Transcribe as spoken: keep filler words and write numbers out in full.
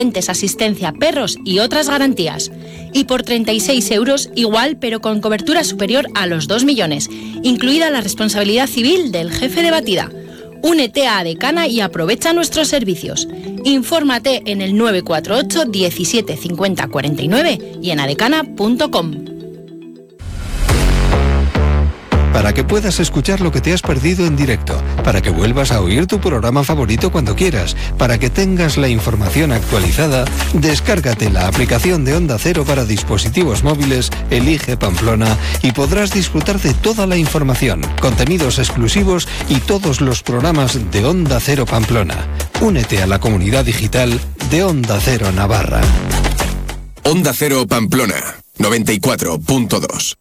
asistencia, perros y otras garantías. Y por treinta y seis euros, igual, pero con cobertura superior a los dos millones, incluida la responsabilidad civil del jefe de batida. Únete a Adecana y aprovecha nuestros servicios. Infórmate en el nueve cuatro ocho diecisiete cincuenta cuarenta y nueve y en adecana punto com. Para que puedas escuchar lo que te has perdido en directo, para que vuelvas a oír tu programa favorito cuando quieras, para que tengas la información actualizada, descárgate la aplicación de Onda Cero para dispositivos móviles, elige Pamplona y podrás disfrutar de toda la información, contenidos exclusivos y todos los programas de Onda Cero Pamplona. Únete a la comunidad digital de Onda Cero Navarra. Onda Cero Pamplona, noventa y cuatro punto dos.